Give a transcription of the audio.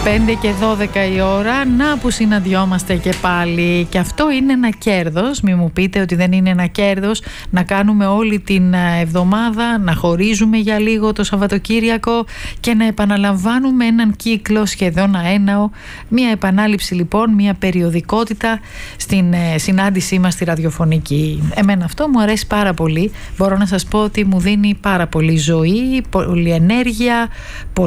5 και 12 η ώρα, να που συναντιόμαστε και πάλι. Και αυτό είναι ένα κέρδος, μη μου πείτε ότι δεν είναι ένα κέρδος να κάνουμε όλη την εβδομάδα, να χωρίζουμε για λίγο το Σαββατοκύριακο και να επαναλαμβάνουμε έναν κύκλο σχεδόν αέναο. Μια επανάληψη λοιπόν, μια περιοδικότητα στην συνάντησή μας στη ραδιοφωνική. Εμένα αυτό μου αρέσει πάρα πολύ. Μπορώ να σας πω ότι μου δίνει πάρα πολύ ζωή, πολύ ενέργεια,